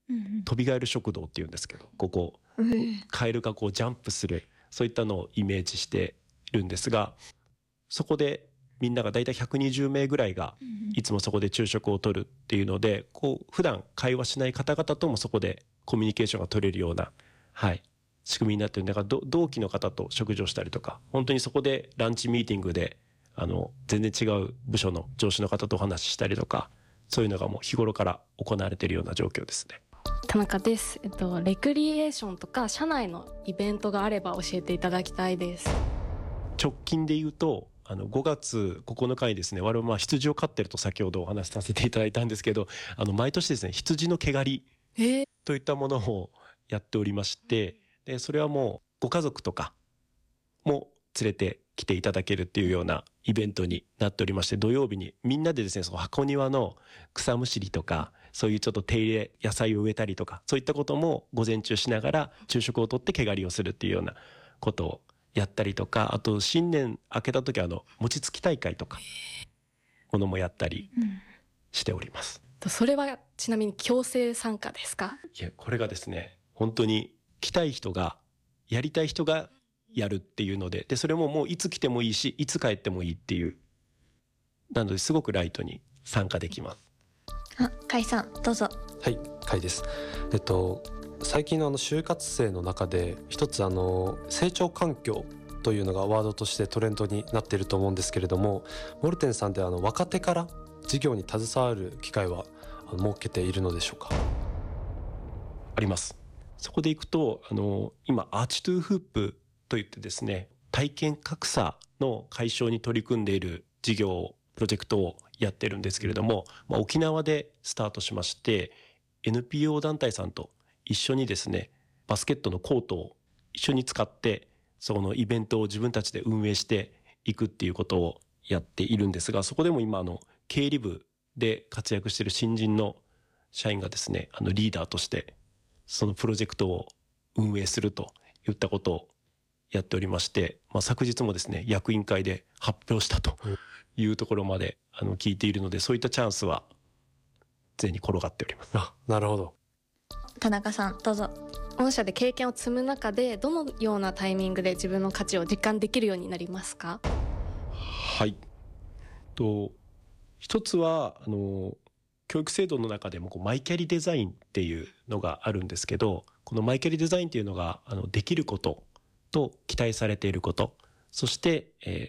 飛びガエル食堂っていうんですけど、カエルがジャンプする、そういったのをイメージしているんですが、そこでみんながだいたい120名ぐらいがいつもそこで昼食をとるっていうので、普段会話しない方々ともそこでコミュニケーションが取れるような、仕組みになってるんだから、同期の方と食事をしたりとか、本当にそこでランチミーティングで全然違う部署の上司の方とお話ししたりとか、そういうのがもう日頃から行われているような状況ですね。 田中です。レクリエーションとか社内のイベントがあれば教えていただきたいです。 直近で言うと、5月9日にですね、我々羊を飼ってると先ほどお話しさせていただいたんですけど、毎年ですね、羊の毛刈りといったものをやっておりまして、で、それはもうご家族とかも連れて来ていただけるっていうようなイベントになっておりまして、土曜日にみんなでですね、その箱庭の草むしりとか、そういうちょっと手入れ、野菜を植えたりとか、そういったことも午前中しながら昼食をとって毛刈りをするっていうようなことをやったりとか、あと新年明けた時は餅つき大会とかものもやったりしております。 それはちなみに強制参加ですか？ いや、これがですね、本当に来たい人が、やりたい人がやるっていうので、それももういつ来てもいいし、いつ帰ってもいいっていう。なのですごくライトに参加できます。 甲斐さん、どうぞ。 はい、甲斐です。最近の就活生の中で一つ成長環境というのがワードとしてトレンドになっていると思うんですけれども、モルテンさんで若手から事業に携わる機会は設けているのでしょうか？ あります。そこでいくと今アーチトゥーフープといってですね、体験格差の解消に取り組んでいる事業プロジェクトをやってるんですけれども、沖縄でスタートしまして、 NPO 団体さんと一緒にですね、バスケットのコートを一緒に使ってそのイベントを自分たちで運営していくっていうことをやっているんですが、そこでも今経理部で活躍している新人の社員がですね、リーダーとしてそのプロジェクトを運営するといったことをやっておりまして、昨日もですね、役員会で発表したというところまで聞いているので、そういったチャンスは常に転がっております。 なるほど。 田中さん、どうぞ。 御社で経験を積む中で、どのようなタイミングで自分の価値を実感できるようになりますか？ はい。一つは教育制度の中でもマイキャリデザインっていうのがあるんですけど、このマイキャリデザインっていうのができることと期待されていること、そして、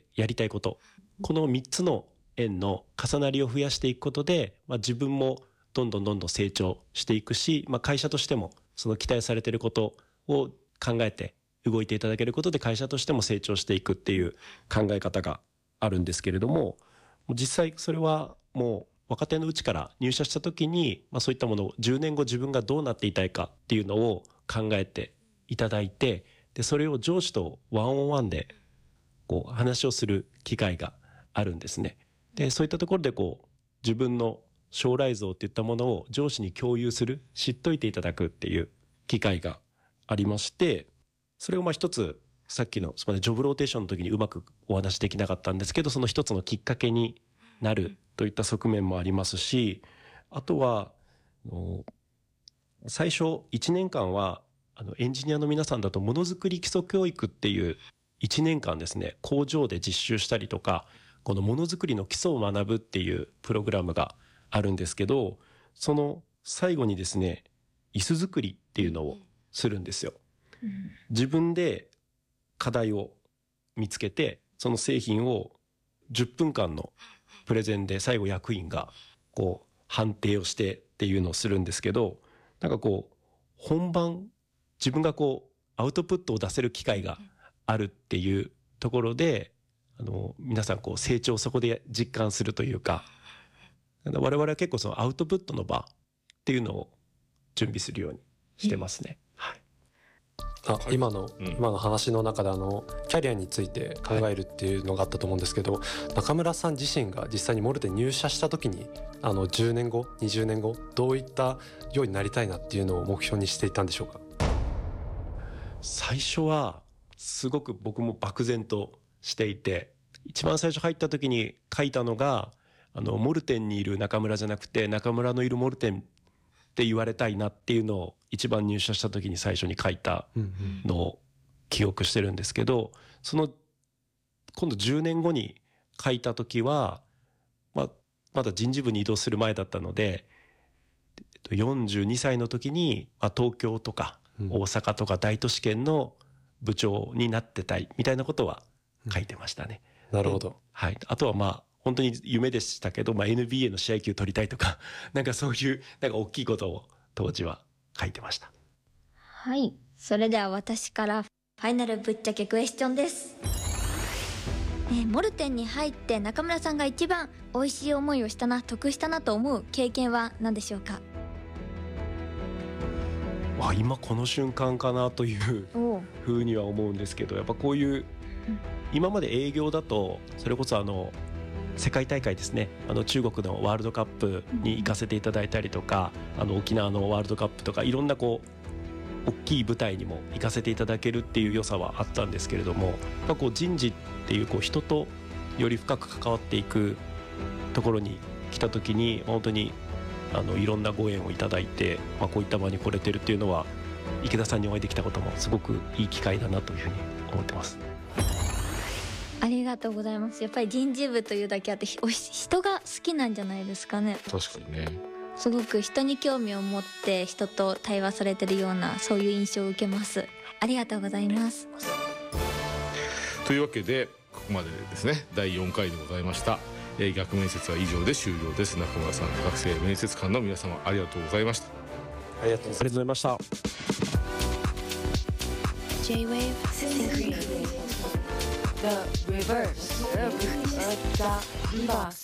やりたいこと、この3つの円の重なりを増やしていくことで、自分もどんどん成長していくし、会社としてもその期待されていることを考えて動いていただけることで、会社としても成長していくっていう考え方があるんですけれども、実際それはもう若手のうちから入社した時に、そういったものを10年後自分がどうなっていたいかっていうのを考えていただいて、でそれを上司とワンオンワンで話をする機会があるんですね。でそういったところで自分の将来像っていったものを上司に共有する、知っといていただくっていう機会がありまして、それを一つ、さっきのジョブローテーションの時にうまくお話できなかったんですけど、その一つのきっかけになるといった側面もありますし、あとは最初1年間はエンジニアの皆さんだとものづくり基礎教育っていう1年間ですね、工場で実習したりとか、このものづくりの基礎を学ぶっていうプログラムがあるんですけど、その最後にですね、椅子作りっていうのをするんですよ。自分で課題を見つけて、その製品を10分間のプレゼンで最後役員が判定をしてっていうのをするんですけど、本番自分がアウトプットを出せる機会があるっていうところで、皆さん成長をそこで実感するというか、我々は結構そのアウトプットの場っていうのを準備するようにしてますね。 今の話の中でキャリアについて考えるっていうのがあったと思うんですけど、中村さん自身が実際にモルテ入社した時に10年後20年後どういったようになりたいなっていうのを目標にしていたんでしょうか？ 最初はすごく僕も漠然としていて、一番最初入った時に書いたのがモルテンにいる中村じゃなくて、中村のいるモルテンって言われたいなっていうのを一番入社した時に最初に書いたのを記憶してるんですけど、その今度10年後に書いた時は、まだ人事部に移動する前だったので、42歳の時に東京とか大阪とか大都市圏の部長になってたいみたいなことは書いてましたね。 なるほど。 はい。あとは本当に夢でしたけど、NBA の試合球取りたいとかなんかそういうなんか大きいことを当時は書いてました。 はい。それでは私からファイナルぶっちゃけクエスチョンです。モルテンに入って中村さんが一番美味しい思いをしたな、得したなと思う経験は何でしょうか？ 今この瞬間かなというふうには思うんですけど、やっぱこういう今まで営業だとそれこそ世界大会ですね、中国のワールドカップに行かせていただいたりとか、沖縄のワールドカップとかいろんな大きい舞台にも行かせていただけるっていう良さはあったんですけれども、人事っていう人とより深く関わっていくところに来た時に本当にいろんなご縁をいただいて、こういった場に来れてるっていうのは池田さんにお会いできたこともすごくいい機会だなというふうに思ってます。 ありがとうございます。やっぱり人事部というだけあって人が好きなんじゃないですかね。 確かにね。 すごく人に興味を持って人と対話されてるような、そういう印象を受けます。ありがとうございます。 というわけでここまでですね、第4回でございました。逆面接は以上で終了です。中村さん、学生面接官の皆様ありがとうございました。 ありがとうございました。 J-Wave Synchrony The reverse of the reverse